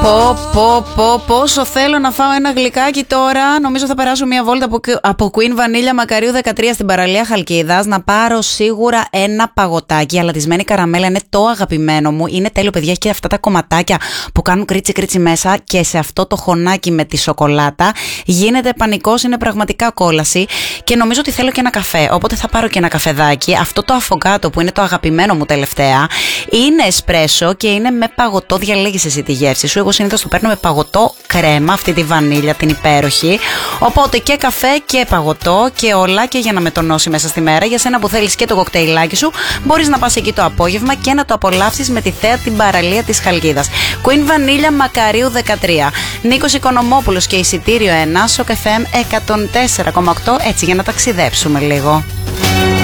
Πόσο θέλω να φάω ένα γλυκάκι τώρα. Νομίζω θα περάσω μια βόλτα από Queen Vanilla Μακαρίου 13 στην παραλία Χαλκίδας. Να πάρω σίγουρα ένα παγωτάκι. Η αλατισμένη καραμέλα είναι το αγαπημένο μου. Είναι τέλειο, παιδιά. Έχει και αυτά τα κομματάκια που κάνουν κρίτσι μέσα. Και σε αυτό το χωνάκι με τη σοκολάτα γίνεται πανικός. Είναι πραγματικά κόλαση. Και νομίζω ότι θέλω και ένα καφέ. Οπότε θα πάρω και ένα καφεδάκι. Αυτό το αφογκάτο που είναι το αγαπημένο μου τελευταία είναι εσπρέσο και είναι με παγωτό. Διαλέγεις εσύ τη γεύση σου. Εγώ συνήθως το παίρνω με παγωτό κρέμα, αυτή τη βανίλια, την υπέροχη. Οπότε και καφέ και παγωτό και όλα, και για να με τονώσει μέσα στη μέρα. Για σένα που θέλεις και το κοκτέιλάκι σου, μπορείς να πας εκεί το απόγευμα και να το απολαύσεις με τη θέα την παραλία της Χαλκίδας. Queen Vanilla Μακαρίου 13. Νίκος Οικονομόπουλος και εισιτήριο 1, Σοκ FM 104,8, έτσι για να ταξιδέψουμε λίγο.